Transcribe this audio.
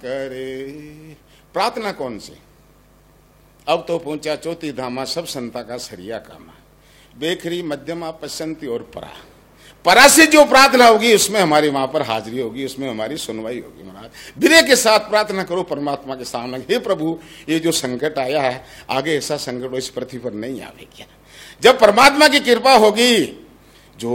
करे। प्रार्थना कौन सी? अब तो पहुंचा चौथी धामा, सब संता का सरिया कामा। बेखरी मध्यमा पश्चंती और परा से जो प्रार्थना होगी उसमें हमारी वहां पर हाजिरी होगी, उसमें हमारी सुनवाई होगी। महाराज विनय के साथ प्रार्थना करो परमात्मा के सामने, हे प्रभु ये जो संकट आया है आगे ऐसा संकट इस पृथ्वी पर नहीं आवे क्या। जब परमात्मा की कृपा होगी